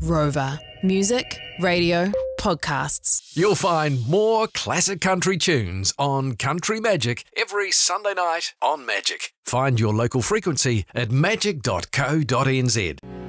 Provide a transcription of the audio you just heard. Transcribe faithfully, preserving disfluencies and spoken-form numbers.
Rover. Music, radio, podcasts. You'll find more classic country tunes on Country Magic every Sunday night on Magic. Find your local frequency at magic dot co dot n z.